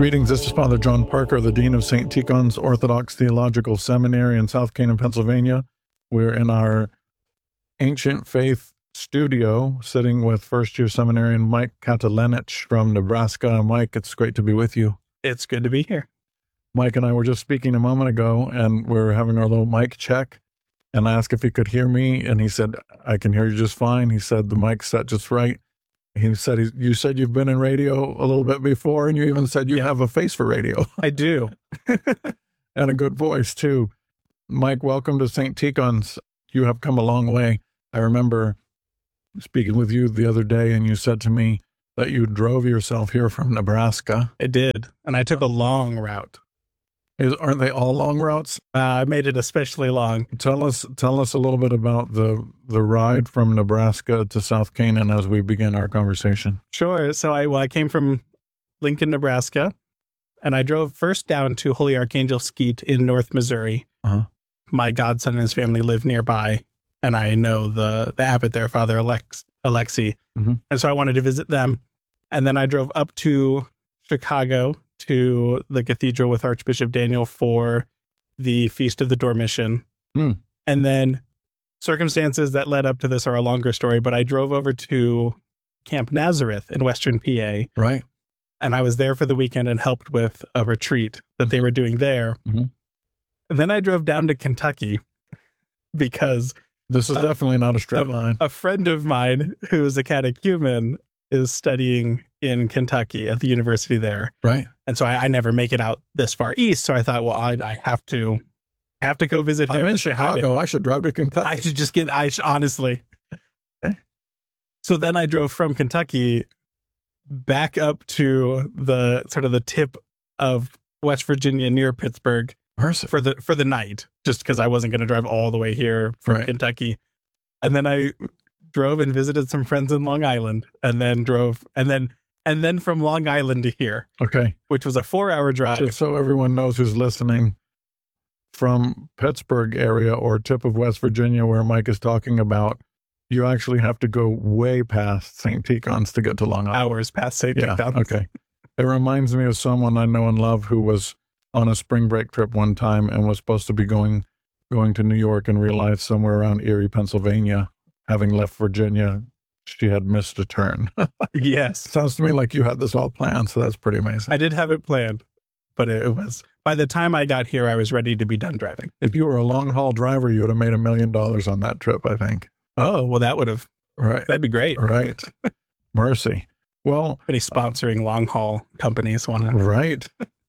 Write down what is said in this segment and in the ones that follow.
Greetings, this is Father John Parker, the Dean of St. Tikhon's Orthodox Theological Seminary in South Canaan, Pennsylvania. We're in our Ancient Faith studio, sitting with first-year seminarian Mike Katalenich from Nebraska. Mike, it's great to be with you. It's good to be here. Mike and I were just speaking a moment ago, and we're having our little mic check, and I asked if he could hear me, and he said, I can hear you just fine. He said the mic's set just right. He said, you said you've been in radio a little bit before, and you even said you have a face for radio. I do. And a good voice, too. Mike, welcome to St. Tikhon's. You have come a long way. I remember speaking with you the other day, and you said to me that you drove yourself here from Nebraska. I did. And I took a long route. Aren't they all long routes? I made it especially long. Tell us a little bit about the ride from Nebraska to South Canaan as we begin our conversation. Sure. So I came from Lincoln, Nebraska, and I drove first down to Holy Archangel Skeet in North Missouri. Uh-huh. My godson and his family live nearby, and I know the abbot there, Father Alexi. Mm-hmm. And so I wanted to visit them. And then I drove up to Chicago to the cathedral with Archbishop Daniel for the Feast of the Dormition. Mm. And then circumstances that led up to this are a longer story, but I drove over to Camp Nazareth in Western PA. Right. And I was there for the weekend and helped with a retreat that they were doing there. Mm-hmm. And then I drove down to Kentucky because this is definitely not a straight line. A friend of mine who is a catechumen is studying in Kentucky at the university there. Right. And so I never make it out this far east. So I thought, well, I have to go visit him. I'm in Chicago. I should drive to Kentucky. I should just honestly. Okay. So then I drove from Kentucky back up to the sort of the tip of West Virginia near Pittsburgh for the night, just because I wasn't going to drive all the way here from Kentucky. And then I drove and visited some friends in Long Island, and then drove, and then from Long Island to here. Okay. Which was a 4-hour drive. Just so everyone knows who's listening, from Pittsburgh area or tip of West Virginia where Mike is talking about, you actually have to go way past St. Tikhon's to get to Long Island. Hours past St. Tikhon's. Okay. It reminds me of someone I know and love who was on a spring break trip one time and was supposed to be going to New York and realized somewhere around Erie, Pennsylvania, having left Virginia, she had missed a turn. Yes. Sounds to me like you had this all planned, so that's pretty amazing. I did have it planned, but it was, by the time I got here, I was ready to be done driving. If you were a long-haul driver, you would have made $1 million on that trip, I think. Oh, well, that would have. Right. That'd be great. Right. Mercy. Well. Any sponsoring long-haul companies want to. Right.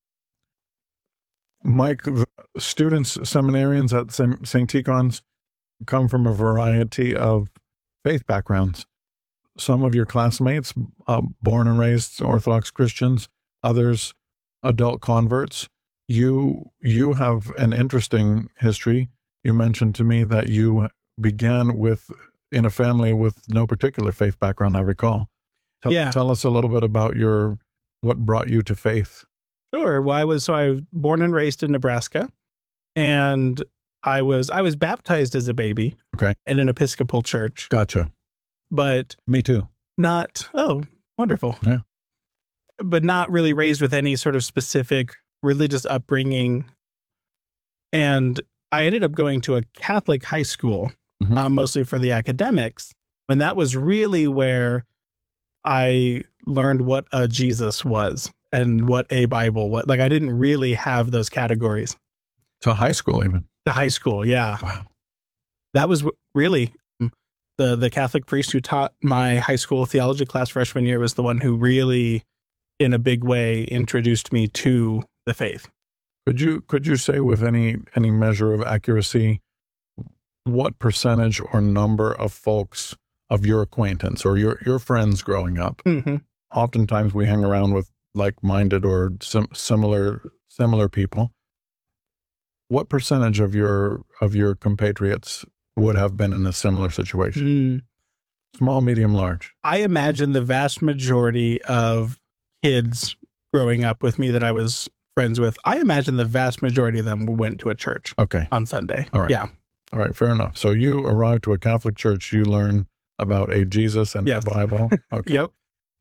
Mike, students, seminarians at St. Tikhon's come from a variety of faith backgrounds. Some of your classmates, born and raised Orthodox Christians, others adult converts. You have an interesting history. You mentioned to me that you began in a family with no particular faith background, I recall. Tell us a little bit about what brought you to faith. Sure. Well, I was born and raised in Nebraska, and I was baptized as a baby. Okay. In an Episcopal church. Gotcha. But me too. Wonderful. Yeah. But not really raised with any sort of specific religious upbringing. And I ended up going to a Catholic high school, mostly for the academics. And that was really where I learned what a Jesus was and what a Bible was. Like, I didn't really have those categories. To high school, even. To high school, yeah. Wow. That was really the Catholic priest who taught my high school theology class freshman year was the one who really, in a big way, introduced me to the faith. Could you say with any measure of accuracy what percentage or number of folks of your acquaintance or your friends growing up? Mm-hmm. Oftentimes we hang around with like-minded or similar people. What percentage of your compatriots would have been in a similar situation? Small, medium, large. I imagine the vast majority of kids growing up with me that I was friends with, I imagine the vast majority of them went to a church on Sunday. All right. Yeah. All right. Fair enough. So you arrived to a Catholic church, you learn about a Jesus and the Bible. Okay. Yep.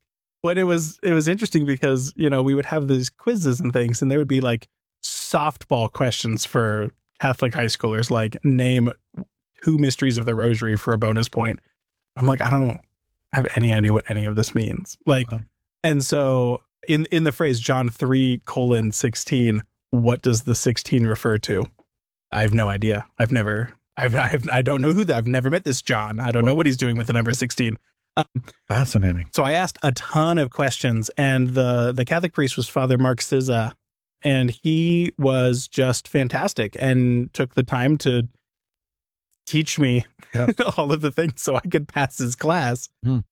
But it was interesting because, we would have these quizzes and things, and there would be like softball questions for Catholic high schoolers, like name 2 mysteries of the rosary for a bonus point. I'm like, I don't have any idea what any of this means. Like, and so in the phrase John 3:16, what does the 16 refer to? I have no idea. I don't know I've never met this John. I don't know what he's doing with the number 16. Fascinating. So I asked a ton of questions, and the Catholic priest was Father Mark Sizza, and he was just fantastic and took the time to teach me all of the things so I could pass his class.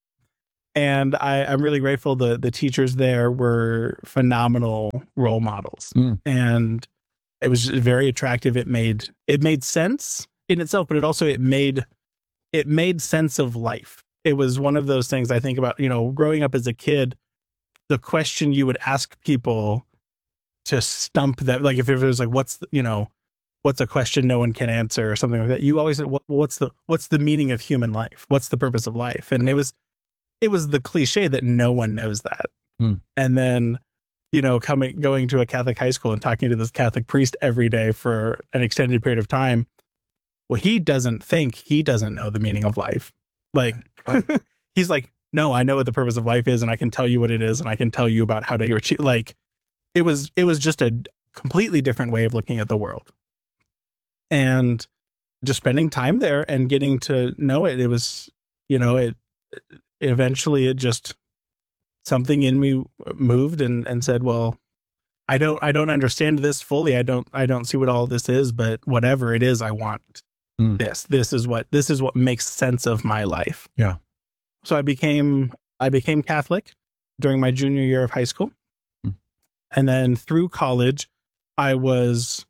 And I'm really grateful. The teachers there were phenomenal role models, and it was very attractive. It made sense in itself, but it made sense of life. It was one of those things I think about, growing up as a kid, the question you would ask people to stump them, like if it was like, what's a question no one can answer or something like that, you always said, what's the meaning of human life? What's the purpose of life? And it was the cliche that no one knows that. And then, going to a Catholic high school and talking to this Catholic priest every day for an extended period of time, well, he doesn't know the meaning of life. Like, he's like, no, I know what the purpose of life is, and I can tell you what it is, and I can tell you about how to achieve. Like, it was just a completely different way of looking at the world. And just spending time there and getting to know it, it was, eventually something in me moved and said, well, I don't understand this fully. I don't see what all this is, but whatever it is, I want this. This is what makes sense of my life. Yeah. So I became Catholic during my junior year of high school. And then through college, I was,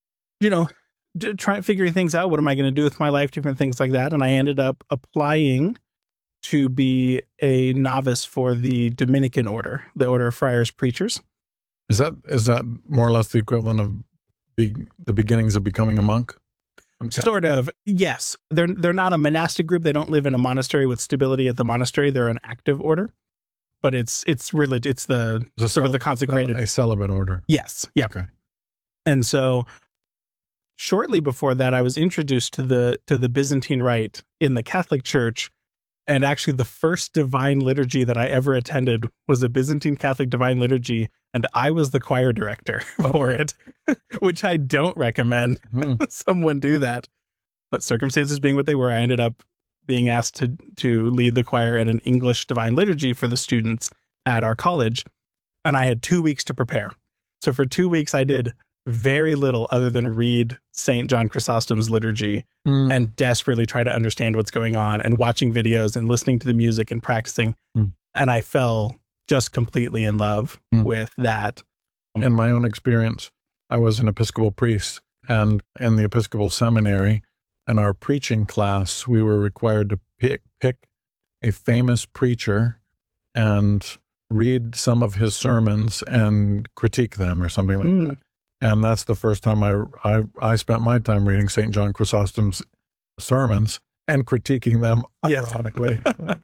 figuring things out. What am I going to do with my life? Different things like that. And I ended up applying to be a novice for the Dominican order, the Order of Friars Preachers. Is that more or less the equivalent of the beginnings of becoming a monk? Sort of, yes. They're not a monastic group. They don't live in a monastery with stability at the monastery. They're an active order, but it's religion. It's the sort of the consecrated, a celibate order. Yes, yeah. Okay. And so, shortly before that, I was introduced to the Byzantine Rite in the Catholic Church, and actually, the first divine liturgy that I ever attended was a Byzantine Catholic divine liturgy, and I was the choir director for it, which I don't recommend someone do that. But circumstances being what they were, I ended up being asked to lead the choir at an English divine liturgy for the students at our college, and I had 2 weeks to prepare. So for 2 weeks, I did very little other than read St. John Chrysostom's liturgy and desperately try to understand what's going on, and watching videos and listening to the music and practicing. And I fell just completely in love with that. In my own experience, I was an Episcopal priest, and in the Episcopal seminary, in our preaching class, we were required to pick a famous preacher and read some of his sermons and critique them or something like that. And that's the first time I spent my time reading St. John Chrysostom's sermons and critiquing them ironically.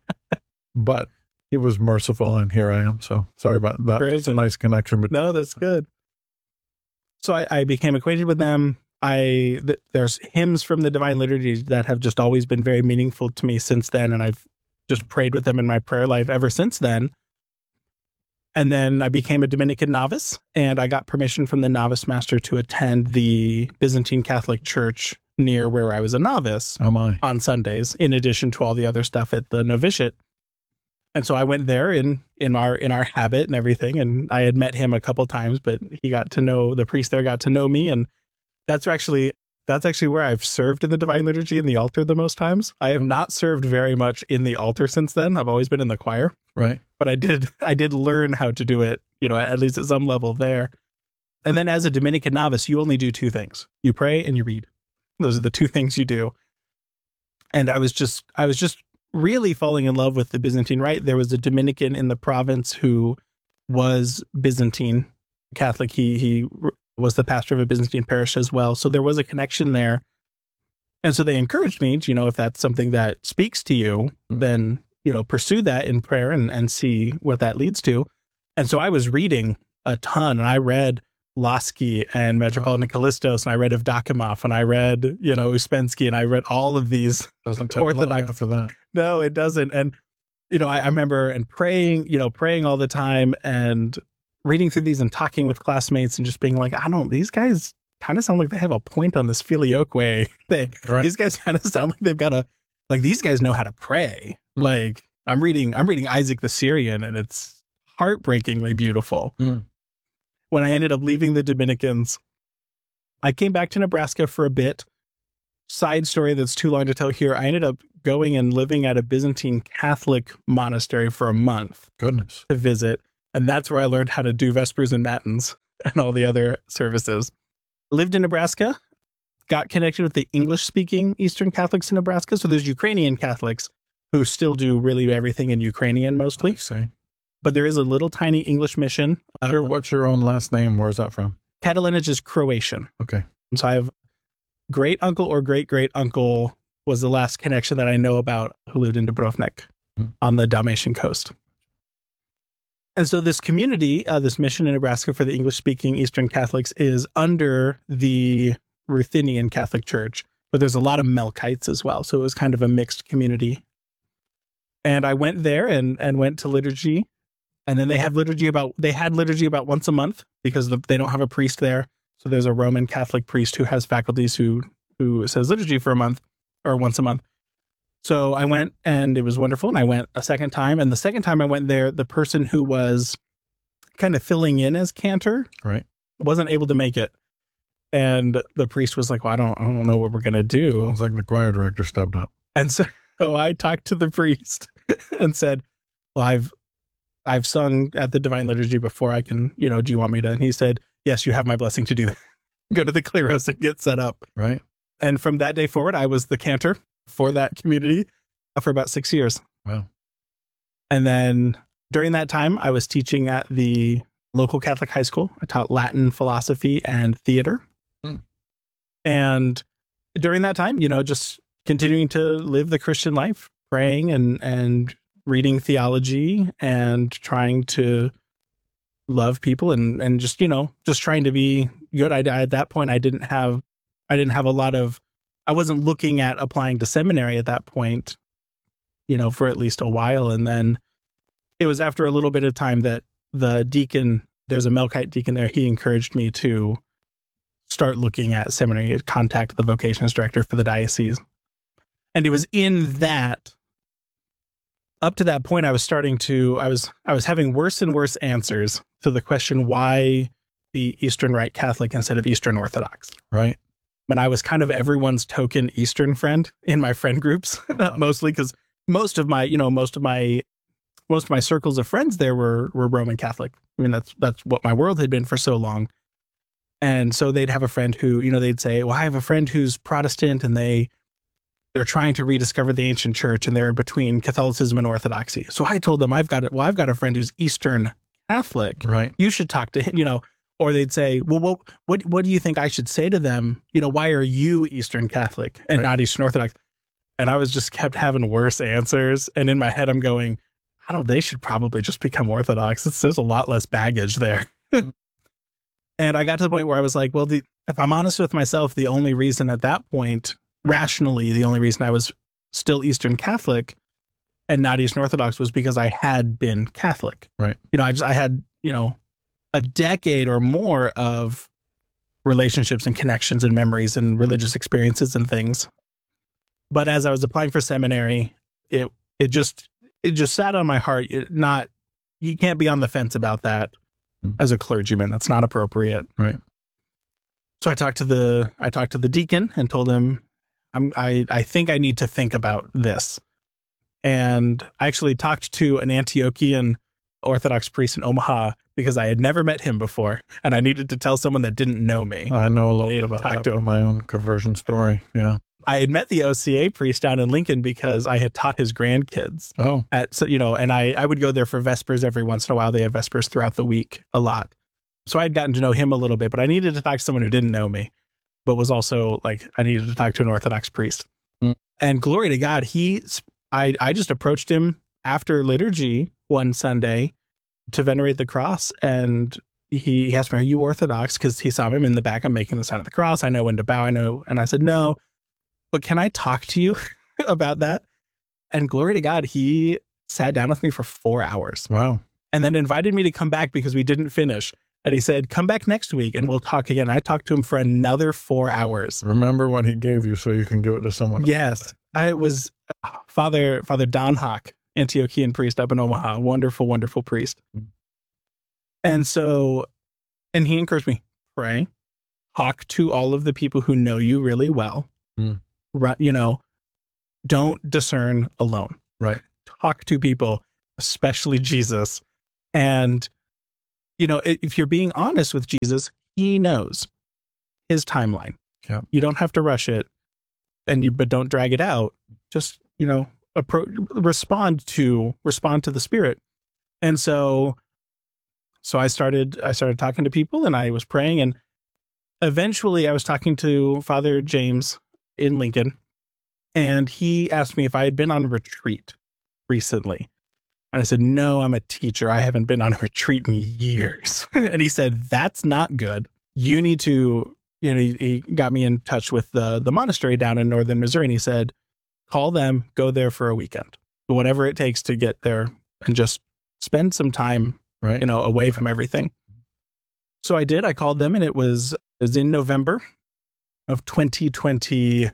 But he was merciful, and here I am. So sorry about that. It's a nice connection. But no, that's good. So I became acquainted with them. There's hymns from the Divine Liturgy that have just always been very meaningful to me since then, and I've just prayed with them in my prayer life ever since then. And then I became a Dominican novice, and I got permission from the novice master to attend the Byzantine Catholic Church near where I was a novice on Sundays, in addition to all the other stuff at the novitiate. And so I went there in our habit and everything, and I had met him a couple times, but the priest there got to know me, and that's actually where I've served in the Divine Liturgy in the altar the most times. I have not served very much in the altar since then. I've always been in the choir. Right. But I did learn how to do it, at least at some level there. And then as a Dominican novice, you only do 2 things. You pray and you read. Those are the 2 things you do. And I was just really falling in love with the Byzantine Rite. There was a Dominican in the province who was Byzantine Catholic. He was the pastor of a Byzantine parish as well. So there was a connection there. And so they encouraged me, if that's something that speaks to you, then pursue that in prayer and see what that leads to. And so I was reading a ton, and I read Lasky and Metropolitan Callistos, and I read Evdokimov, and I read, Uspensky, and I read all of these. Doesn't take long after that. No, it doesn't. And, I remember and praying all the time and reading through these and talking with classmates and just being like, these guys kind of sound like they have a point on this filioque thing. Right. These guys kind of sound like they've got these guys know how to pray. Like I'm reading Isaac the Syrian, and it's heartbreakingly beautiful. Mm. When I ended up leaving the Dominicans, I came back to Nebraska for a bit. Side story that's too long to tell here. I ended up going and living at a Byzantine Catholic monastery for a month. Goodness. To visit. And that's where I learned how to do Vespers and Matins and all the other services. Lived in Nebraska, got connected with the English-speaking Eastern Catholics in Nebraska. So there's Ukrainian Catholics who still do really everything in Ukrainian mostly. Say. But there is a little tiny English mission. What's your own last name? Where's that from? Catalinage is Croatian. Okay. So I have great uncle or great great uncle was the last connection that I know about who lived in Dubrovnik on the Dalmatian coast. And so this community, this mission in Nebraska for the English-speaking Eastern Catholics is under the Ruthenian Catholic Church, but there's a lot of Melkites as well. So it was kind of a mixed community. And I went there and went to liturgy. And then they had liturgy about once a month because they don't have a priest there. So there's a Roman Catholic priest who has faculties who says liturgy for a month or once a month. So I went, and it was wonderful. And I went a second time. And the second time I went there, the person who was kind of filling in as cantor wasn't able to make it. And the priest was like, well, I don't know what we're going to do. Sounds like the choir director stepped up. And so I talked to the priest and said, well, I've sung at the Divine Liturgy before. I can, do you want me to? And he said, yes, you have my blessing to do that. Go to the Kleros and get set up. Right. And from that day forward, I was the cantor for that community for about 6 years. Wow. And then during that time, I was teaching at the local Catholic high school. I taught Latin, philosophy, and theater. And during that time, just continuing to live the Christian life, praying and reading theology and trying to love people and just, just trying to be good. At that point, I didn't have a lot of, I wasn't looking at applying to seminary at that point, for at least a while. And then it was after a little bit of time that the deacon, there's a Melkite deacon there, he encouraged me to start looking at seminary, contact the vocations director for the diocese. And it was in that, up to that point, I was having worse and worse answers to the question, why be Eastern Rite Catholic instead of Eastern Orthodox? Right. And I was kind of everyone's token Eastern friend in my friend groups, mostly because most of my circles of friends there were Roman Catholic. I mean, that's what my world had been for so long. And so they'd have a friend who, they'd say, well, I have a friend who's Protestant and they're trying to rediscover the ancient church and they're in between Catholicism and Orthodoxy. So I told them, I've got a friend who's Eastern Catholic. Right. You should talk to him, or they'd say, well, what do you think I should say to them? Why are you Eastern Catholic and not Eastern Orthodox? And I was just kept having worse answers. And in my head, I'm going, they should probably just become Orthodox. There's a lot less baggage there. And I got to the point where I was like, well, if I'm honest with myself, the only reason at that point, rationally, the only reason I was still Eastern Catholic and not Eastern Orthodox was because I had been Catholic. Right. I had, a decade or more of relationships and connections and memories and religious experiences and things. But as I was applying for seminary, it just sat on my heart. You can't be on the fence about that as a clergyman. That's not appropriate. Right. So I talked to the deacon and told him, I think I need to think about this. And I actually talked to an Antiochian Orthodox priest in Omaha because I had never met him before, and I needed to tell someone that didn't know me. I know a little bit about that, my own conversion story. Yeah. I had met the OCA priest down in Lincoln because I had taught his grandkids. Oh. And I would go there for Vespers every once in a while. They have Vespers throughout the week a lot. So I had gotten to know him a little bit, but I needed to talk to someone who didn't know me, but was also I needed to talk to an Orthodox priest. And glory to God, I just approached him after liturgy one Sunday to venerate the cross, and he asked me, "Are you Orthodox?" Because he saw him in the back. I'm making the sign of the cross. I know when to bow. I know. And I said, "No, but can I talk to you about that?" And glory to God, he sat down with me for 4 hours. Wow. And then invited me to come back because we didn't finish. And he said, "Come back next week and we'll talk again." I talked to him for another 4 hours. Remember what he gave you so you can give it to someone. Yes. I was Father Don Hawk, Antiochian priest up in Omaha. Wonderful, wonderful priest. And so, and he encouraged me, pray, talk to all of the people who know you really well. You know, don't discern alone. Right. Talk to people, especially Jesus. And, you know, if you're being honest with Jesus, he knows his timeline. Yeah. You don't have to rush it, but don't drag it out. Just, you know, respond to the Spirit. And so I started talking to people, and I was praying, and eventually I was talking to Father James in Lincoln, and he asked me if I had been on a retreat recently. And I said, "No, I'm a teacher. I haven't been on a retreat in years." And he said, "That's not good. You need to," you know, he got me in touch with the monastery down in northern Missouri. And he said, "Call them, go there for a weekend, whatever it takes to get there and just spend some time, Right. you know, away from everything." So I did. I called them, and it was in November of 2021.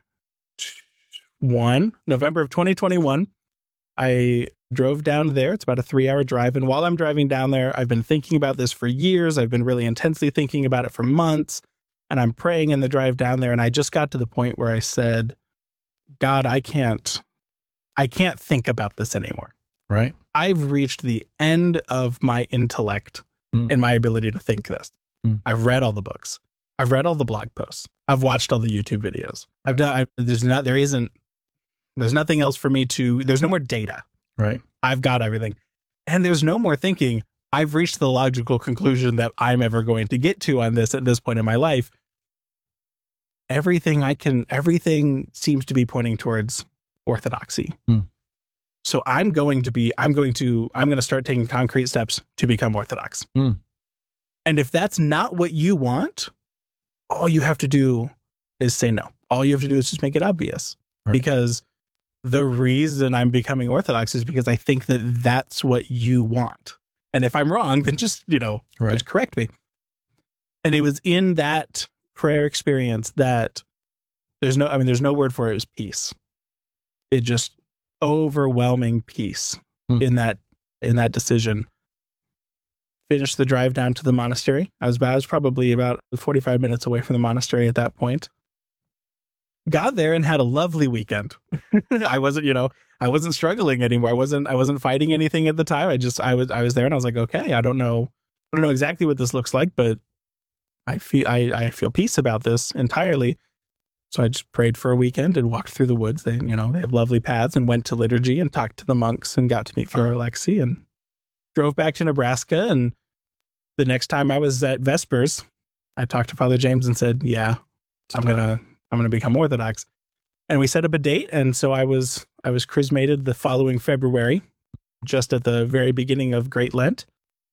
November of 2021. I drove down there. It's about a 3-hour drive. And while I'm driving down there, I've been thinking about this for years. I've been really intensely thinking about it for months. And I'm praying in the drive down there. And I just got to the point where I said, "God, I can't think about this anymore. Right. I've reached the end of my intellect and my ability to think this. I've read all the books. I've read all the blog posts. I've watched all the YouTube videos. There's nothing else for me there's no more data. Right. I've got everything. And there's no more thinking. I've reached the logical conclusion that I'm ever going to get to on this at this point in my life. Everything seems to be pointing towards orthodoxy. So I'm going to start taking concrete steps to become Orthodox. And if that's not what you want, all you have to do is say no. All you have to do is just make it obvious. Right. Because the reason I'm becoming Orthodox is because I think that that's what you want. And if I'm wrong, then just, you know, just correct me. And it was in that prayer experience that there's no word for it. It was peace. It just overwhelming peace in that decision. Finished the drive down to the monastery. I was probably about 45 minutes away from the monastery at that point. Got there and had a lovely weekend. I wasn't struggling anymore. I wasn't fighting anything at the time. I was there, and I was like, okay, I don't know exactly what this looks like, but I feel peace about this entirely. So I just prayed for a weekend and walked through the woods. They have lovely paths, and went to liturgy and talked to the monks and got to meet Father Alexei, and drove back to Nebraska. And the next time I was at Vespers, I talked to Father James and said, "Yeah, I'm gonna become Orthodox." And we set up a date. And so I was chrismated the following February, just at the very beginning of Great Lent.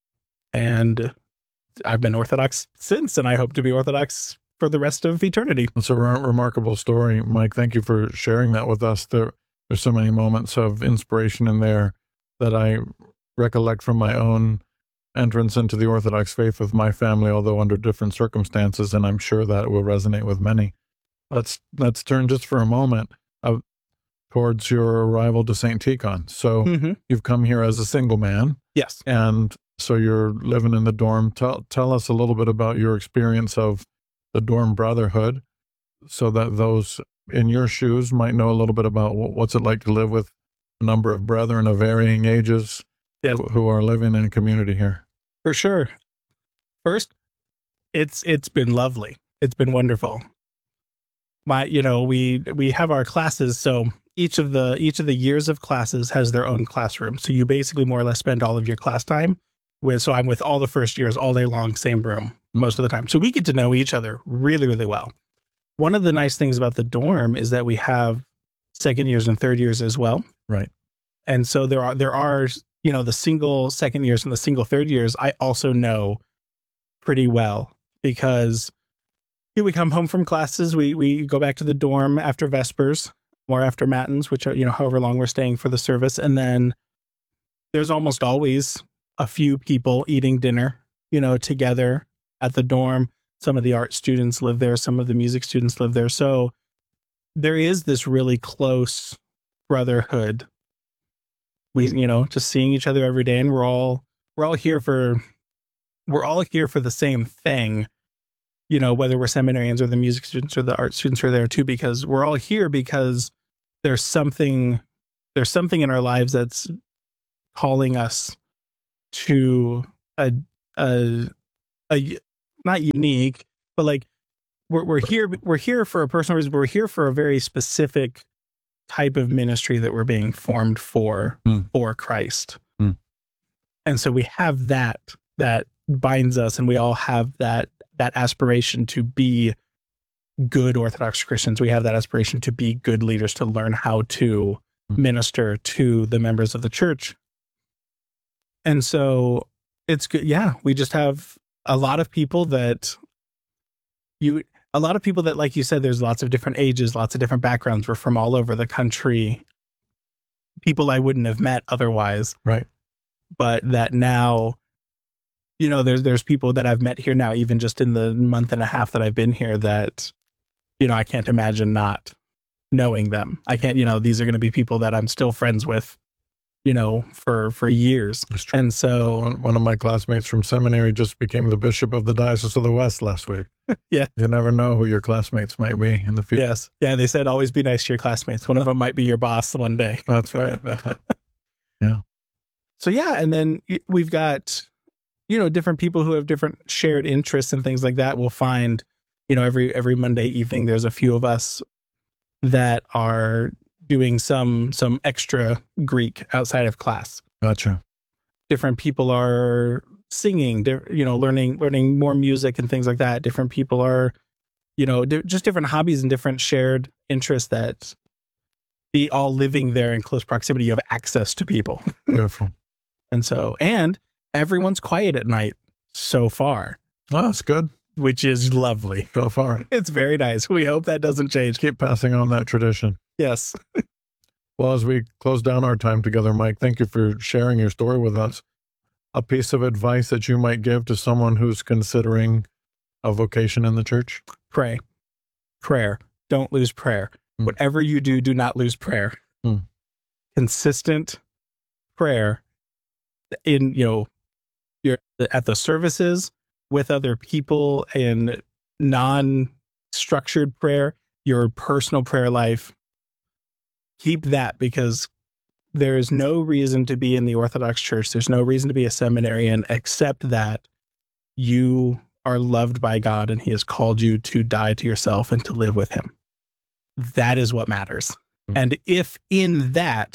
And I've been Orthodox since, and I hope to be Orthodox for the rest of eternity. It's a remarkable story, Mike. Thank you for sharing that with us. There's so many moments of inspiration in there that I recollect from my own entrance into the Orthodox faith with my family, although under different circumstances, and I'm sure that it will resonate with many. Let's turn just for a moment towards your arrival to St. Tikhon. So you've come here as a single man. Yes. And so you're living in the dorm. Tell us a little bit about your experience of the dorm brotherhood, so that those in your shoes might know a little bit about what's it like to live with a number of brethren of varying ages who are living in a community here. For sure. First, it's been lovely. It's been wonderful. We have our classes, so each of the years of classes has their own classroom. So you basically more or less spend all of your class time so I'm with all the first years all day long, same room most of the time. So we get to know each other really, really well. One of the nice things about the dorm is that we have second years and third years as well. Right. And so there are, the single second years and the single third years, I also know pretty well because we come home from classes, we go back to the dorm after Vespers or after Matins, which are, however long we're staying for the service. And then there's almost always a few people eating dinner, together at the dorm. Some of the art students live there. Some of the music students live there. So there is this really close brotherhood. We, just seeing each other every day, and we're all here for the same thing, whether we're seminarians or the music students or the art students are there too, because we're all here because there's something in our lives that's calling us to a not unique, but like we're here for a personal reason. We're here for a very specific type of ministry that we're being formed for Christ. And so we have that binds us, and we all have that aspiration to be good Orthodox Christians. We have that aspiration to be good leaders, to learn how to minister to the members of the church. And so it's good. Yeah, we just have a lot of people that, like you said, there's lots of different ages, lots of different backgrounds. We're from all over the country. People I wouldn't have met otherwise. Right. But that now, there's people that I've met here now, even just in the month and a half that I've been here, that, I can't imagine not knowing them. I can't, these are going to be people that I'm still friends with, for years. And so one of my classmates from seminary just became the bishop of the Diocese of the West last week. Yeah. You never know who your classmates might be in the future. Yes. Yeah. They said, always be nice to your classmates. One of them might be your boss one day. That's right. Yeah. So yeah. And then we've got, different people who have different shared interests and things like that. We'll find, every Monday evening, there's a few of us that are doing some extra Greek outside of class. Gotcha. Different people are singing, learning more music and things like that. Different people are, just different hobbies and different shared interests that be all living there in close proximity. You have access to people. Beautiful. And everyone's quiet at night so far. Oh, that's good. Which is lovely. So far. It's very nice. We hope that doesn't change. Keep passing on that tradition. Yes. Well, as we close down our time together, Mike, thank you for sharing your story with us. A piece of advice that you might give to someone who's considering a vocation in the church? Pray. Prayer. Don't lose prayer. Whatever you do, do not lose prayer. Consistent prayer in, you're at the services with other people, and non-structured prayer, your personal prayer life. Keep that, because there is no reason to be in the Orthodox Church. There's no reason to be a seminarian except that you are loved by God and He has called you to die to yourself and to live with Him. That is what matters. And if in that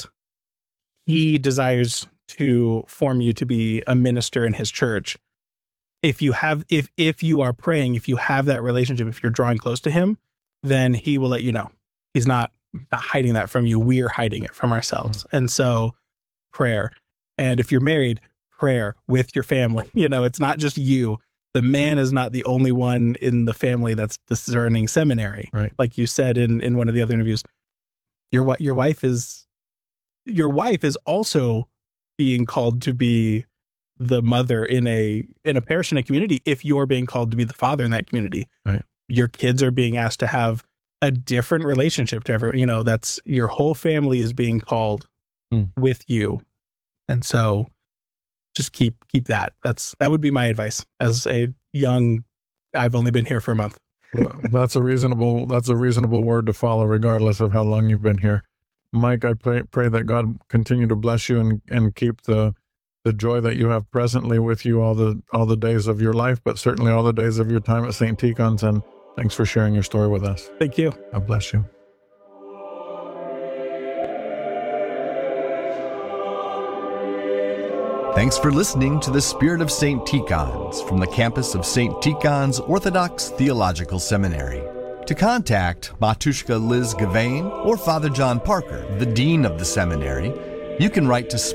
He desires to form you to be a minister in His church, if you are praying, if you have that relationship, if you're drawing close to Him, then He will let you know. He's not hiding that from you. We're hiding it from ourselves. And so prayer. And if you're married, prayer with your family. It's not just you. The man is not the only one in the family that's discerning seminary. Right. Like you said in one of the other interviews, your wife is also being called to be the mother in a parish, in a community, if you're being called to be the father in that community. Right. Your kids are being asked to have a different relationship to everyone. That's your whole family is being called with you. And so just keep that. That would be my advice as a young, I've only been here for a month. That's a reasonable word to follow, regardless of how long you've been here. Mike, I pray that God continue to bless you and keep the joy that you have presently with you all the days of your life, but certainly all the days of your time at St. Tikhon's. And thanks for sharing your story with us. Thank you. God bless you. Thanks for listening to The Spirit of St. Tikhon's from the campus of St. Tikhon's Orthodox Theological Seminary. To contact Matushka Liz Gavain or Father John Parker, the Dean of the Seminary, you can write to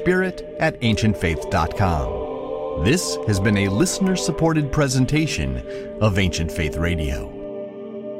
spirit@ancientfaith.com. This has been a listener-supported presentation of Ancient Faith Radio.